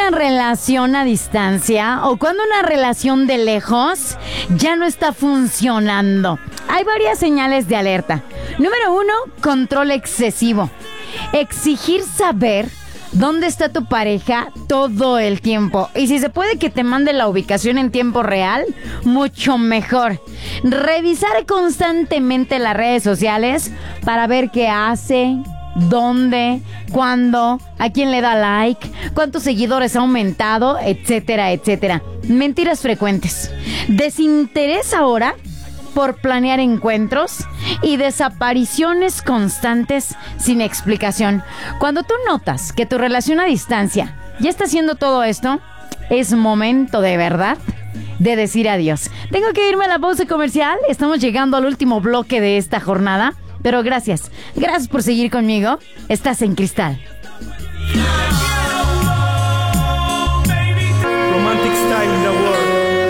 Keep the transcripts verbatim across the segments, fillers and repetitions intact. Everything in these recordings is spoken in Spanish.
una relación a distancia o cuando una relación de lejos ya no está funcionando? Hay varias señales de alerta. Número uno, control excesivo. Exigir saber dónde está tu pareja todo el tiempo. Y si se puede que te mande la ubicación en tiempo real, mucho mejor. Revisar constantemente las redes sociales para ver qué hace, dónde, cuándo, a quién le da like, cuántos seguidores ha aumentado, etcétera, etcétera. Mentiras frecuentes. Desinterés ahora por planear encuentros y desapariciones constantes sin explicación. Cuando tú notas que tu relación a distancia ya está haciendo todo esto, es momento de verdad de decir adiós. Tengo que irme a la pausa comercial. Estamos llegando al último bloque de esta jornada, pero gracias, gracias por seguir conmigo. Estás en Cristal. Romantic Style in the World.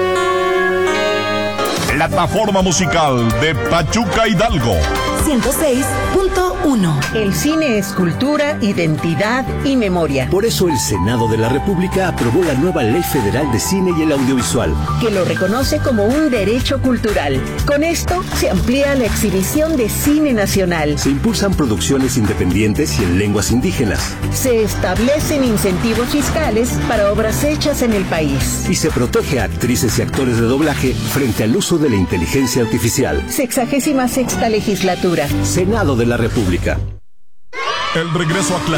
Plataforma musical de Pachuca Hidalgo. ciento seis punto uno. El cine es cultura, identidad y memoria. Por eso el Senado de la República aprobó la nueva Ley Federal de Cine y el Audiovisual, que lo reconoce como un derecho cultural. Con esto se amplía la exhibición de cine nacional. Se impulsan producciones independientes y en lenguas indígenas. Se establecen incentivos fiscales para obras hechas en el país. Y se protege a actrices y actores de doblaje frente al uso de la inteligencia artificial. Sexagésima sexta legislatura. Senado de la República. El regreso a clase.